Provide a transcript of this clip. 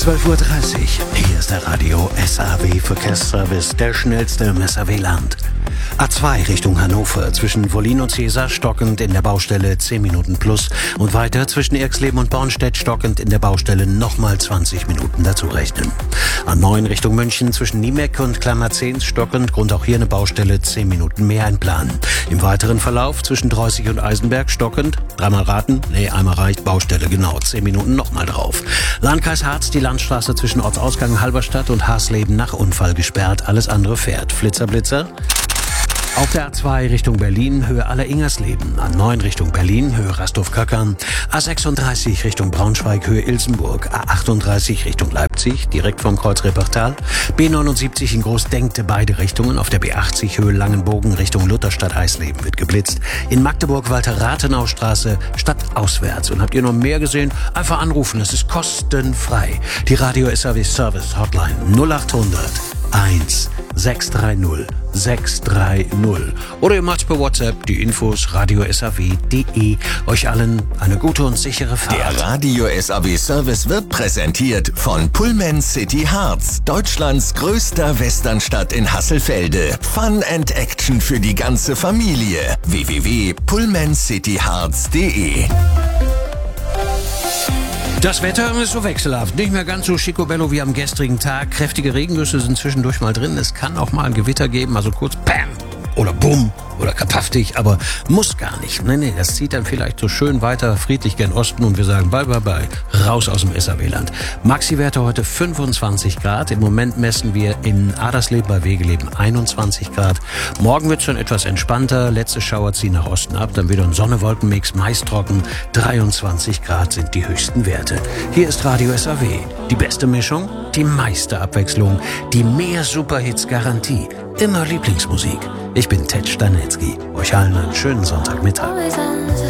12:30 Uhr. Hier ist der Radio SAW Verkehrsservice, der schnellste im SAW-Land. A2 Richtung Hannover, zwischen Wollin und Cäsar stockend in der Baustelle 10 Minuten plus und weiter zwischen Erxleben und Bornstedt stockend in der Baustelle nochmal 20 Minuten dazu rechnen. A9 Richtung München, zwischen Niemeck und Klammerzens stockend, Grund auch hier eine Baustelle 10 Minuten mehr einplanen. Im weiteren Verlauf zwischen Dreußig und Eisenberg stockend, dreimal raten, einmal reicht, Baustelle genau, 10 Minuten nochmal drauf. Landkreis Harz, die Landstraße zwischen Ortsausgang Halberstadt und Hasleben nach Unfall gesperrt, alles andere fährt. Flitzer, Blitzer. Auf der A2 Richtung Berlin, Höhe Alleringersleben. A9 Richtung Berlin, Höhe Rastorf-Köckern. A36 Richtung Braunschweig, Höhe Ilsenburg. A38 Richtung Leipzig, direkt vom Kreuz Repertal. B79 in Großdenkte, beide Richtungen. Auf der B80 Höhe Langenbogen Richtung Lutherstadt-Eisleben wird geblitzt. In Magdeburg Walter-Rathenau-Straße stadtauswärts. Und habt ihr noch mehr gesehen? Einfach anrufen, es ist kostenfrei. Die Radio SAW Service Hotline 0800 1 630 630. Oder ihr macht's per WhatsApp, die Infos radiosaw.de. Euch allen eine gute und sichere Fahrt. Der Radio SAW Service wird präsentiert von Pullman City Harz, Deutschlands größter Westernstadt in Hasselfelde. Fun and Action für die ganze Familie. www.pullmancityharz.de. Das Wetter ist so wechselhaft, nicht mehr ganz so schicobello wie am gestrigen Tag. Kräftige Regengüsse sind zwischendurch mal drin. Es kann auch mal ein Gewitter geben, also kurz Pam oder Bumm oder kapaftig, aber muss gar nicht. Nee, das zieht dann vielleicht so schön weiter friedlich gen Osten und wir sagen bye, bye, bye, raus aus dem SAW-Land. Maxi-Werte heute 25 Grad. Im Moment messen wir in Adersleben bei Wegeleben 21 Grad. Morgen wird es schon etwas entspannter. Letzte Schauer ziehen nach Osten ab. Dann wieder ein Sonne-Wolken-Mix, meist trocken. 23 Grad sind die höchsten Werte. Hier ist Radio SAW. Die beste Mischung, die meiste Abwechslung, die mehr Superhits-Garantie. Immer Lieblingsmusik. Ich bin Ted Stanetzky. Euch allen einen schönen Sonntagmittag.